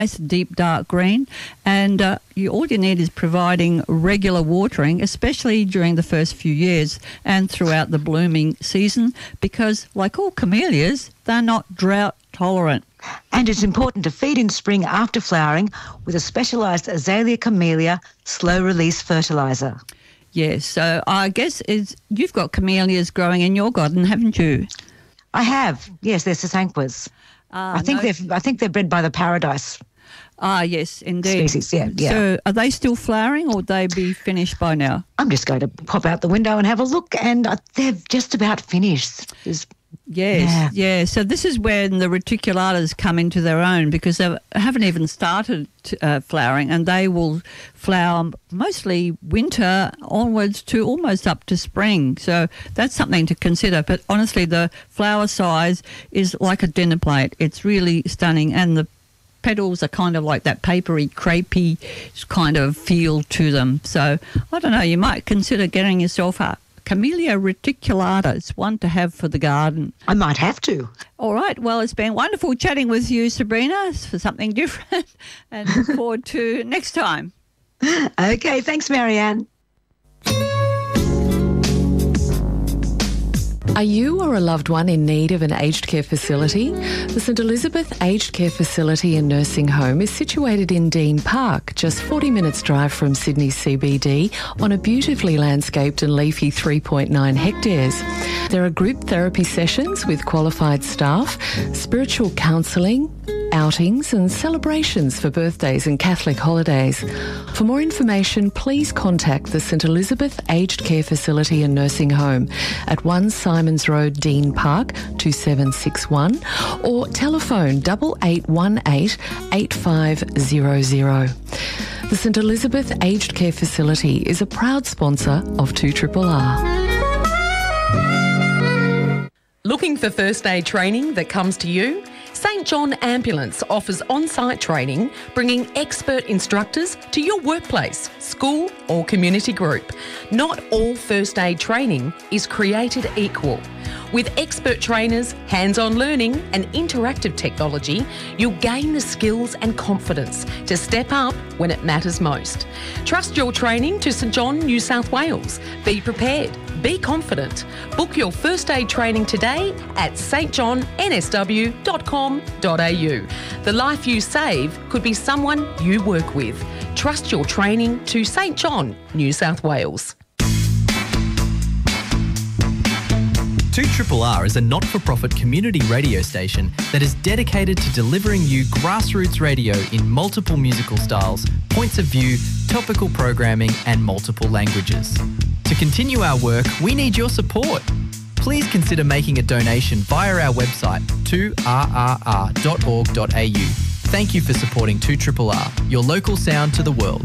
nice deep dark green, and all you need is providing regular watering, especially during the first few years and throughout the blooming season, because like all camellias, they're not drought tolerant. And it's important to feed in spring after flowering with a specialised Azalea Camellia slow-release fertiliser. Yes, so I guess you've got camellias growing in your garden, haven't you? I have. Yes, they're Sasanquas. I think they're bred by the Paradise. Ah, yes, indeed. Species, yeah. So are they still flowering, or would they be finished by now? I'm just going to pop out the window and have a look, and they're just about finished. Yes. So this is when the reticulatas come into their own, because they haven't even started flowering, and they will flower mostly winter onwards to almost up to spring. So that's something to consider. But honestly, the flower size is like a dinner plate. It's really stunning, and the petals are kind of like that papery, crepey kind of feel to them. So I don't know, you might consider getting yourself a Camellia reticulata. It's one to have for the garden. I might have to. All right. Well, it's been wonderful chatting with you, Sabrina, for something different, and look forward to next time. Okay. Thanks, Marianne. Are you or a loved one in need of an aged care facility? The St Elizabeth Aged Care Facility and Nursing Home is situated in Dean Park, just 40 minutes drive from Sydney CBD, on a beautifully landscaped and leafy 3.9 hectares. There are group therapy sessions with qualified staff, spiritual counselling, outings and celebrations for birthdays and Catholic holidays. For more information, please contact the St Elizabeth Aged Care Facility and Nursing Home at 1 Simons Road, Dean Park, 2761, or telephone 8818 8500. The St Elizabeth Aged Care Facility is a proud sponsor of 2RRR. Looking for first aid training that comes to you? St John Ambulance offers on-site training, bringing expert instructors to your workplace, school or community group. Not all first aid training is created equal. With expert trainers, hands-on learning and interactive technology, you'll gain the skills and confidence to step up when it matters most. Trust your training to St John, New South Wales. Be prepared. Be confident. Book your first aid training today at stjohnnsw.com.au. The life you save could be someone you work with. Trust your training to St John, New South Wales. 2RRR is a not-for-profit community radio station that is dedicated to delivering you grassroots radio in multiple musical styles, points of view, topical programming and multiple languages. To continue our work, we need your support. Please consider making a donation via our website 2rrr.org.au. Thank you for supporting 2RRR, your local sound to the world.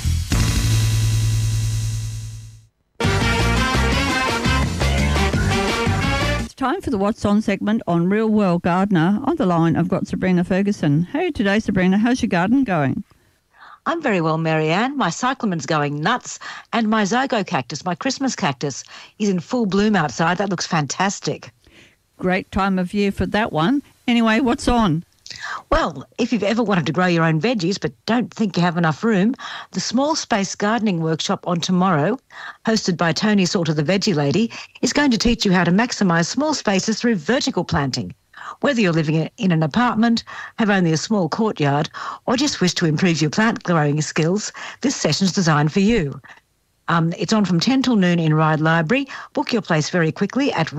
Time for the What's On segment on Real World Gardener. On the line, I've got Sabrina Ferguson. How are you today, Sabrina? How's your garden going? I'm very well, Marianne. My cyclaмен's going nuts, and my Zygo cactus, my Christmas cactus, is in full bloom outside. That looks fantastic. Great time of year for that one. Anyway, what's on? Well, if you've ever wanted to grow your own veggies but don't think you have enough room, the Small Space Gardening Workshop on tomorrow, hosted by Tony Salter, the Veggie Lady, is going to teach you how to maximise small spaces through vertical planting. Whether you're living in an apartment, have only a small courtyard, or just wish to improve your plant growing skills, this session's designed for you. It's on from 10 till noon in Ryde Library. Book your place very quickly at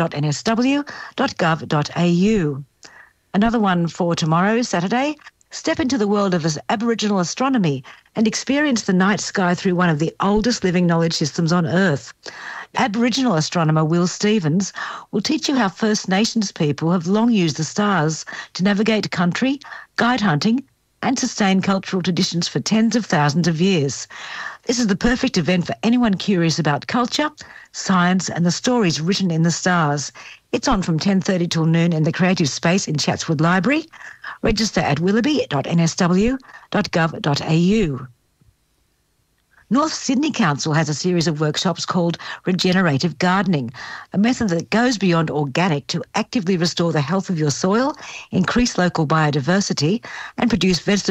ryde.nsw.gov.au. Another one for tomorrow, Saturday. Step into the world of Aboriginal astronomy and experience the night sky through one of the oldest living knowledge systems on Earth. Aboriginal astronomer Will Stevens will teach you how First Nations people have long used the stars to navigate country, guide hunting, and sustain cultural traditions for tens of thousands of years. This is the perfect event for anyone curious about culture, science, and the stories written in the stars. It's on from 10:30 till noon in the Creative Space in Chatswood Library. Register at willoughby.nsw.gov.au. North Sydney Council has a series of workshops called Regenerative Gardening, a method that goes beyond organic to actively restore the health of your soil, increase local biodiversity, and produce vegetables